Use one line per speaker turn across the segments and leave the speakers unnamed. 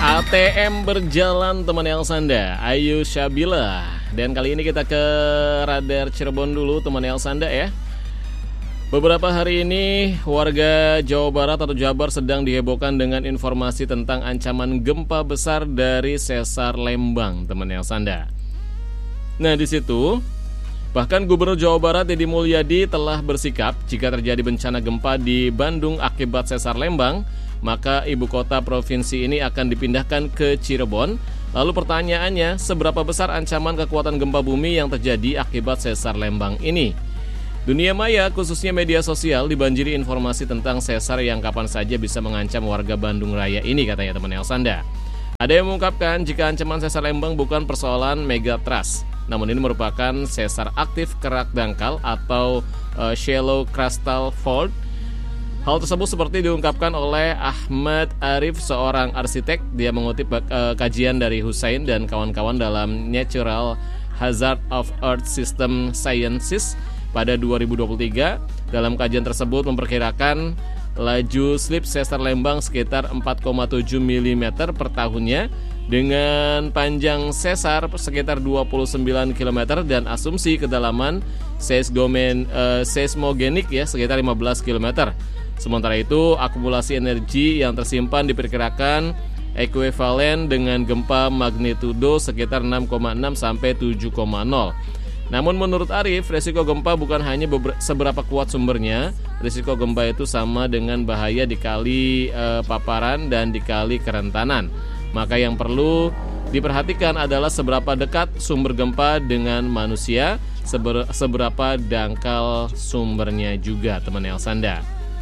ATM berjalan teman Elsanda, Ayu Syabila. Dan kali ini kita ke Radar Cirebon dulu teman Elsanda ya. Beberapa hari ini warga Jawa Barat atau Jabar sedang dihebohkan dengan informasi tentang ancaman gempa besar dari sesar Lembang teman Elsanda. Nah di situ bahkan Gubernur Jawa Barat Deddy Mulyadi telah bersikap jika terjadi bencana gempa di Bandung akibat sesar Lembang, maka ibu kota provinsi ini akan dipindahkan ke Cirebon. Lalu pertanyaannya, seberapa besar ancaman kekuatan gempa bumi yang terjadi akibat sesar Lembang ini? Dunia maya, khususnya media sosial, dibanjiri informasi tentang sesar yang kapan saja bisa mengancam warga Bandung Raya ini, katanya teman Elsanda. Ada yang mengungkapkan jika ancaman sesar Lembang bukan persoalan megatrust, namun ini merupakan sesar aktif kerak dangkal atau shallow crustal fault. Hal tersebut seperti diungkapkan oleh Ahmad Arif, seorang arsitek. Dia mengutip kajian dari Hussein dan kawan-kawan dalam Natural Hazard of Earth System Sciences pada 2023. Dalam kajian tersebut memperkirakan laju slip sesar Lembang sekitar 4,7 mm per tahunnya dengan panjang sesar sekitar 29 km dan asumsi kedalaman seismogenik ya sekitar 15 km. Sementara itu, akumulasi energi yang tersimpan diperkirakan ekuivalen dengan gempa magnitudo sekitar 6,6 sampai 7,0. Namun menurut Arif, risiko gempa bukan hanya seberapa kuat sumbernya, risiko gempa itu sama dengan bahaya dikali paparan dan dikali kerentanan. Maka yang perlu diperhatikan adalah seberapa dekat sumber gempa dengan manusia, seberapa dangkal sumbernya juga, teman Elsanda.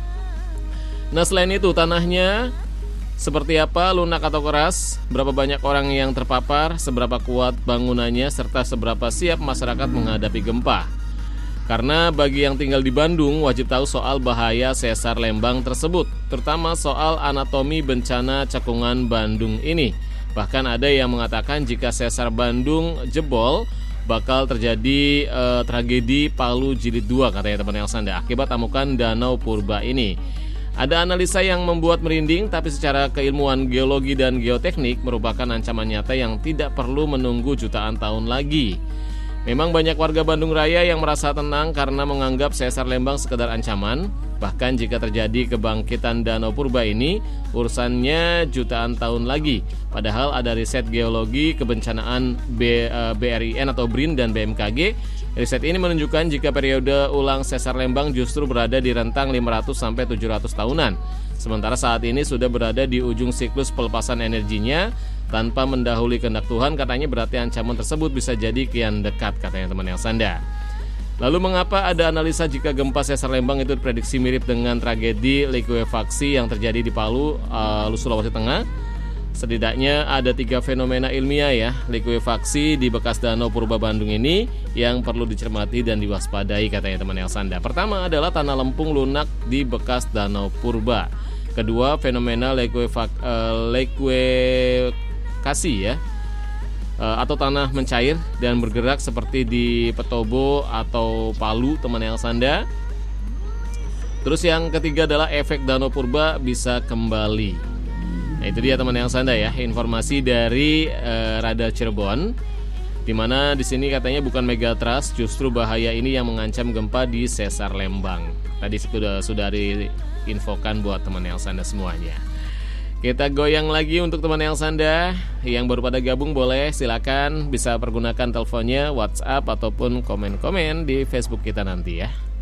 Nah selain itu tanahnya seperti apa, lunak atau keras, berapa banyak orang yang terpapar, seberapa kuat bangunannya, serta seberapa siap masyarakat menghadapi gempa. Karena bagi yang tinggal di Bandung wajib tahu soal bahaya sesar Lembang tersebut, terutama soal anatomi bencana cekungan Bandung ini. Bahkan ada yang mengatakan jika sesar Bandung jebol, bakal terjadi tragedi Palu Jilid 2, katanya teman Elsanda, akibat amukan Danau Purba ini. Ada analisa yang membuat merinding, tapi secara keilmuan geologi dan geoteknik merupakan ancaman nyata yang tidak perlu menunggu jutaan tahun lagi. Memang banyak warga Bandung Raya yang merasa tenang karena menganggap sesar Lembang sekedar ancaman. Bahkan jika terjadi kebangkitan Danau Purba ini, urusannya jutaan tahun lagi. Padahal ada riset geologi kebencanaan BRIN atau BRIN dan BMKG. Riset ini menunjukkan jika periode ulang sesar Lembang justru berada di rentang 500 sampai 700 tahunan. Sementara saat ini sudah berada di ujung siklus pelepasan energinya tanpa mendahului kehendak Tuhan, katanya berarti ancaman tersebut bisa jadi kian dekat, katanya teman Elsanda. Lalu mengapa ada analisa jika gempa sesar Lembang itu diprediksi mirip dengan tragedi likuifaksi yang terjadi di Palu, Sulawesi Tengah? Setidaknya ada 3 fenomena ilmiah ya likuifaksi di bekas Danau Purba Bandung ini yang perlu dicermati dan diwaspadai, katanya teman Elsanda. Pertama adalah tanah lempung lunak di bekas Danau Purba. Kedua, fenomena likuifaksi ya atau tanah mencair dan bergerak seperti di Petobo atau Palu, teman Elsanda. Terus yang ketiga adalah efek Danau Purba bisa kembali. Nah itu dia teman Elsanda ya, informasi dari Radar Cirebon, dimana di sini katanya bukan megatrust, justru bahaya ini yang mengancam gempa di sesar Lembang. Tadi sudah diinfokan buat teman Elsanda semuanya. Kita goyang lagi untuk teman Elsanda yang baru pada gabung, boleh silakan bisa pergunakan teleponnya, WhatsApp ataupun komen-komen di Facebook kita nanti ya.